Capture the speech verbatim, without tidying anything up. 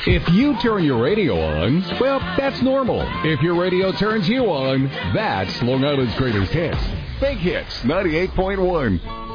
If you turn your radio on, well, that's normal. If your radio turns you on, that's Long Island's greatest hits. Big Hits, ninety-eight point one.